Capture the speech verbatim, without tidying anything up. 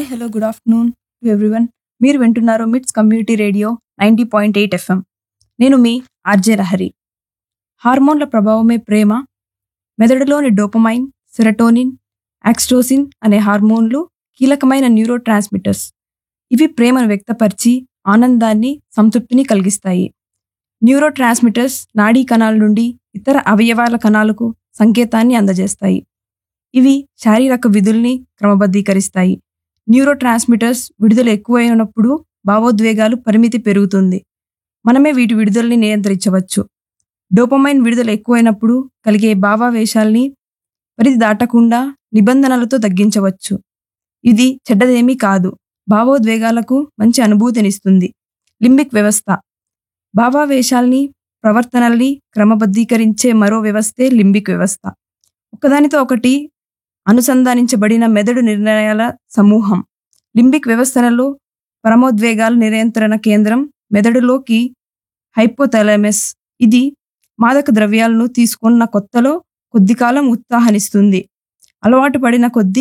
Hello good afternoon to everyone. మీరు వింటున్నారు మిట్స్ community radio ninety point eight FM. నేను మీ ఆర్జే లహరి. హార్మోన్ల ప్రభావమే ప్రేమ. మెదడులోని డోపమైన్, సెరటోనిన్, ఆక్సిటోసిన్ అనే హార్మోన్లు కీలకమైన న్యూరో ట్రాన్స్మిటర్స్. ఇవి ప్రేమను వ్యక్తపరిచి ఆనందాన్ని, సంతృప్తిని కలిగిస్తాయి. న్యూరో ట్రాన్స్మిటర్స్ నాడీ కణాల నుండి ఇతర అవయవాల కణాలకు సంకేతాన్ని అందజేస్తాయి. ఇవి శారీరక విధుల్ని క్రమబద్ధీకరిస్తాయి. న్యూరో ట్రాన్స్మిటర్స్ విడుదల ఎక్కువైనప్పుడు భావోద్వేగాలు పరిమితి పెరుగుతుంది. మనమే వీటి విడుదలని నియంత్రించవచ్చు. డోపమైన్ విడుదల ఎక్కువైనప్పుడు కలిగే భావావేశాల్ని పరిధి దాటకుండా నిబంధనలతో తగ్గించవచ్చు. ఇది చెడ్డదేమీ కాదు, భావోద్వేగాలకు మంచి అనుభూతినిస్తుంది. లింబిక్ వ్యవస్థ భావావేశాల్ని, ప్రవర్తనల్ని క్రమబద్ధీకరించే మరో వ్యవస్థే లింబిక్ వ్యవస్థ. ఒకదానితో ఒకటి అనుసంధానించబడిన మెదడు నిర్ణయాల సమూహం. లింబిక్ వ్యవస్థలలో పరమోద్వేగాల నియంత్రణ కేంద్రం మెదడులోకి హైపోథాలమస్. ఇది మాదక ద్రవ్యాలను తీసుకున్న కొత్తలో కొద్ది కాలం ఉత్సాహాన్నిస్తుంది. అలవాటు పడిన కొద్దీ